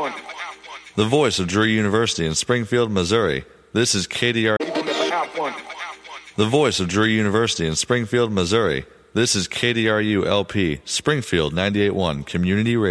The voice of Drury University in Springfield, Missouri. This is KDR. The voice of Drury University in Springfield, Missouri. This is KDRU LP, Springfield 98.1 Community Radio.